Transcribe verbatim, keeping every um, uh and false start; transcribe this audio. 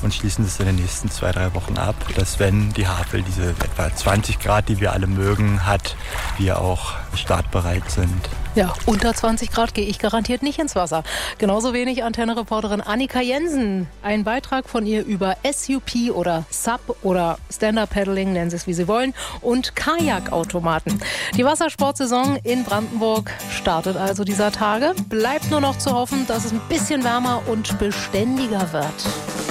und schließen das in den nächsten zwei, drei Wochen ab, dass wenn die Havel diese etwa zwanzig Grad, die wir alle mögen, hat, wir auch startbereit sind. Ja, unter zwanzig Grad gehe ich garantiert nicht ins Wasser. Genauso wenig Antenne-Reporterin Annika Jensen. Ein Beitrag von ihr über S U P oder S U P oder Stand-Up-Paddling, nennen Sie es wie Sie wollen, und Kajakautomaten. Die Wassersportsaison in Brandenburg startet also dieser Tage. Bleibt nur noch zu hoffen, dass es ein bisschen wärmer und beständiger wird.